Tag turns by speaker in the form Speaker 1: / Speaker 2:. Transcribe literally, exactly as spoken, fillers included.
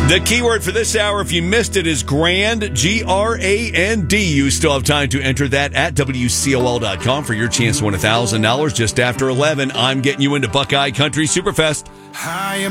Speaker 1: The keyword for this hour, if you missed it, is grand, G R A N D. You still have time to enter that at W C O L dot com for your chance to win one thousand dollars just after eleven. I'm getting you into Buckeye Country Superfest.
Speaker 2: I am